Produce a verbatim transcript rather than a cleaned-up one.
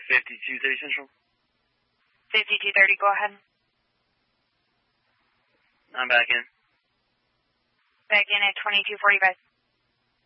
fifty-two thirty Central. fifty-two thirty, go ahead. I'm back in. Back in at twenty-two forty-five.